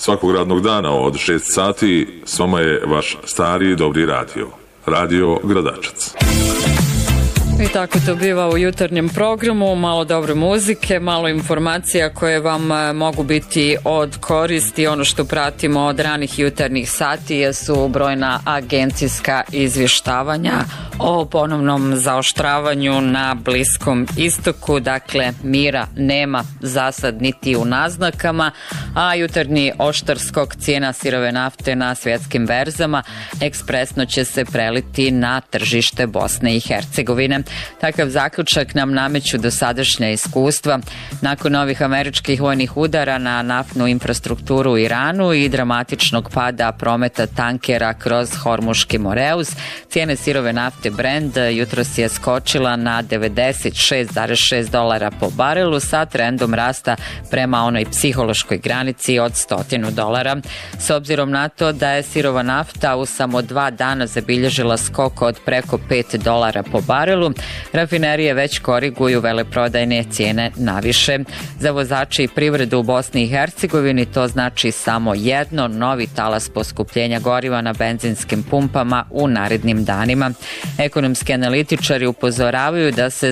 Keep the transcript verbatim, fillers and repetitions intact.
Svakog radnog dana od šest sati s vama je vaš stari i dobri radio. Radio Gradačac. I tako to biva u jutarnjem programu, malo dobre muzike, malo informacija koje vam mogu biti od koristi. Ono što pratimo od ranih jutarnjih sati jesu brojna agencijska izvještavanja o ponovnom zaoštravanju na Bliskom istoku. Dakle, mira nema zasad niti u naznakama, a jutarnji oštar skok cijena sirove nafte na svjetskim berzama ekspresno će se preliti na tržište Bosne i Hercegovine. Takav zaključak nam nameću dosadašnja iskustva. Nakon novih američkih vojnih udara na naftnu infrastrukturu u Iranu i dramatičnog pada prometa tankera kroz Hormuški Moreus, cijene sirove nafte Brent jutros je skočila na devedeset šest zarez šest dolara po barelu sa trendom rasta prema onoj psihološkoj granici od stotinu dolara. S obzirom na to da je sirova nafta u samo dva dana zabilježila skok od preko pet dolara po barelu, rafinerije već koriguju veleprodajne cijene naviše. Za vozače i privredu u Bosni i Hercegovini to znači samo jedno, novi talas poskupljenja goriva na benzinskim pumpama u narednim danima. Ekonomski analitičari upozoravaju da se